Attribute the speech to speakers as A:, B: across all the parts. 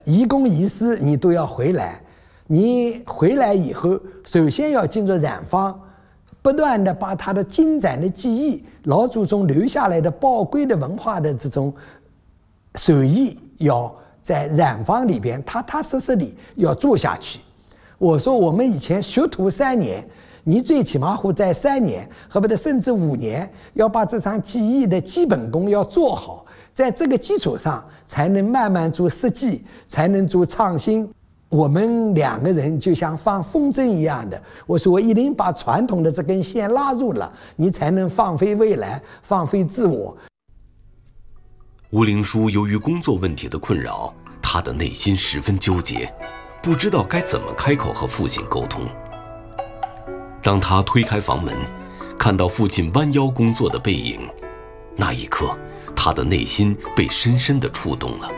A: 移公移私你都要回来，你回来以后，首先要进入染坊，不断的把他的精湛的技艺、老祖宗留下来的宝贵的文化的这种手艺，要在染坊里边踏踏实实地要做下去。我说我们以前学徒3年，你最起码会在3年，恨不得甚至5年，要把这场技艺的基本功要做好，在这个基础上才能慢慢做设计，才能做创新。我们2个人就像放风筝一样的，我说我一定把传统的这根线拉住了，你才能放飞未来，放飞自我。
B: 吴灵书由于工作问题的困扰，他的内心十分纠结，不知道该怎么开口和父亲沟通。当他推开房门，看到父亲弯腰工作的背影，那一刻，他的内心被深深地触动了。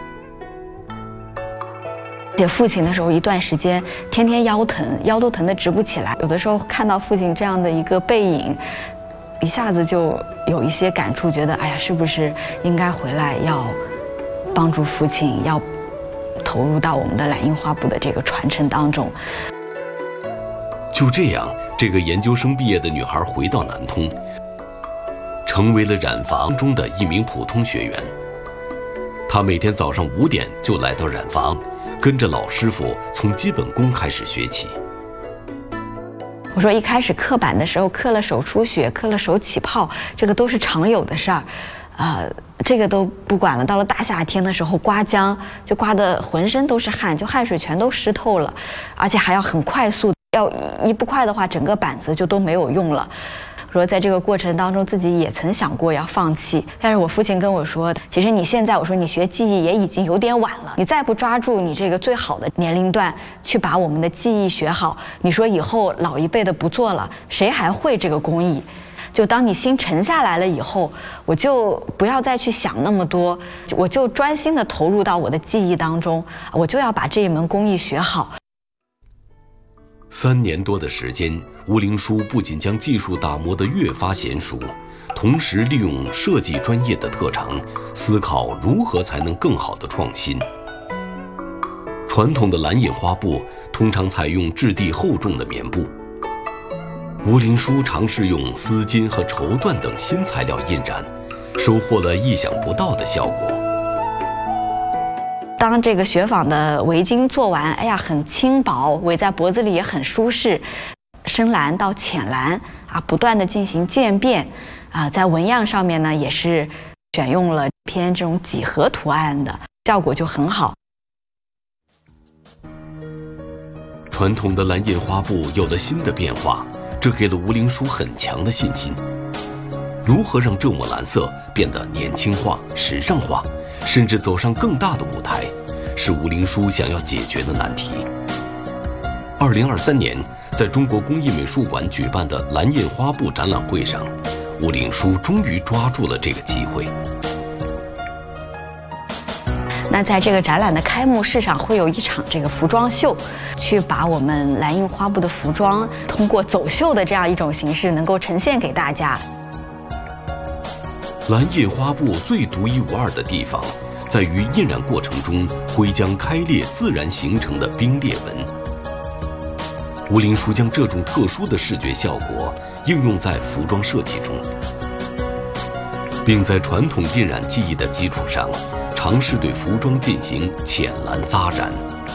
C: 写父亲的时候，一段时间天天腰疼，腰都疼得直不起来。有的时候看到父亲这样的一个背影，一下子就有一些感触，觉得哎呀，是不是应该回来要帮助父亲，要投入到我们的蓝印花布的这个传承当中。
B: 就这样，这个研究生毕业的女孩回到南通，成为了染坊中的一名普通学员。她每天早上5点就来到染坊，跟着老师傅从基本功开始学起。
C: 我说一开始刻板的时候，刻了手出血，刻了手起泡，这个都是常有的事儿，这个都不管了。到了大夏天的时候，刮浆就刮得浑身都是汗，就汗水全都湿透了，而且还要很快速，要一不快的话，整个板子就都没有用了。说在这个过程当中，自己也曾想过要放弃，但是我父亲跟我说，其实你现在，我说你学技艺也已经有点晚了，你再不抓住你这个最好的年龄段去把我们的技艺学好，你说以后老一辈的不做了，谁还会这个工艺？就当你心沉下来了以后，我就不要再去想那么多，我就专心的投入到我的技艺当中，我就要把这一门工艺学好。
B: 3年多的时间，吴灵书不仅将技术打磨得越发娴熟，同时利用设计专业的特长，思考如何才能更好的创新。传统的蓝印花布通常采用质地厚重的棉布，吴灵书尝试用丝巾和绸缎等新材料印染，收获了意想不到的效果。
C: 当这个雪纺的围巾做完，哎呀，很轻薄，围在脖子里也很舒适。深蓝到浅蓝不断的进行渐变在纹样上面呢，也是选用了偏这种几何图案的，效果就很好。
B: 传统的蓝印花布有了新的变化，这给了吴灵书很强的信心。如何让这抹蓝色变得年轻化、时尚化，甚至走上更大的舞台，是吴灵书想要解决的难题。2023年，在中国工艺美术馆举办的蓝印花布展览会上，吴灵书终于抓住了这个机会。
C: 那在这个展览的开幕式上，会有一场这个服装秀，去把我们蓝印花布的服装通过走秀的这样一种形式，能够呈现给大家。
B: 蓝印花布最独一无二的地方，在于印染过程中灰浆开裂自然形成的冰裂纹。吴灵书将这种特殊的视觉效果应用在服装设计中，并在传统印染技艺的基础上，尝试对服装进行浅蓝扎染。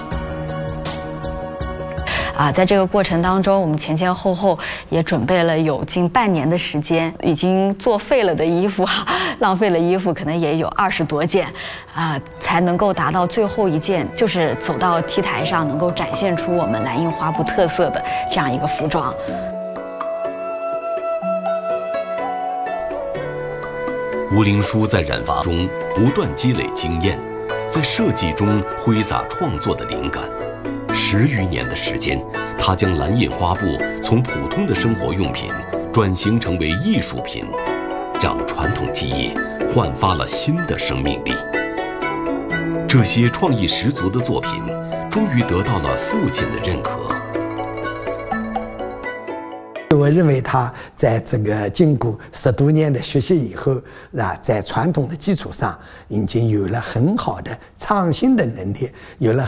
C: 在这个过程当中，我们前前后后也准备了有近半年的时间，已经作废了的衣服浪费了衣服可能也有20多件才能够达到最后一件，就是走到 T 台上能够展现出我们蓝印花布特色的这样一个服装。
B: 吴灵书在染坊中不断积累经验，在设计中挥洒创作的灵感。10余年的时间，他将蓝印花布从普通的生活用品转型成为艺术品，让传统技艺焕发了新的生命力。这些创意十足的作品终于得到了父亲的认可。
A: 我认为他在这个经过10多年的学习以后，在传统的基础上已经有了很好的创新的能力，有了